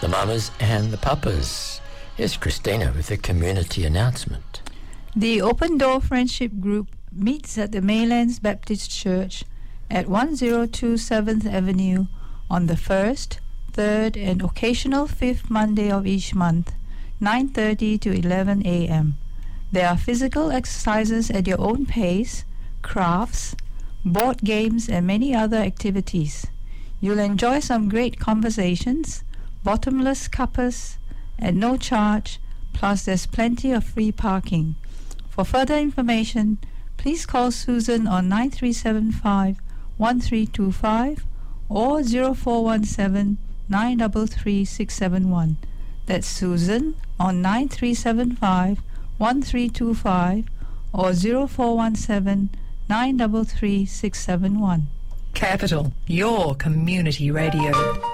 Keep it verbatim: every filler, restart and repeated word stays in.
the mamas and the papas. Here's Christina with a community announcement. The Open Door Friendship Group meets at the Maylands Baptist Church at one oh two seventh Avenue on the first, third and occasional fifth Monday of each month, nine thirty to eleven a.m. There are physical exercises at your own pace, crafts, board games and many other activities. You'll enjoy some great conversations, bottomless cuppas at no charge, plus there's plenty of free parking. For further information, please call Susan on nine three seven five, one three two five or zero four one seven, nine three three, six seven one. That's Susan on nine three seven five, one three two five or zero four one seven, nine three three, six seven one. Capital, your community radio.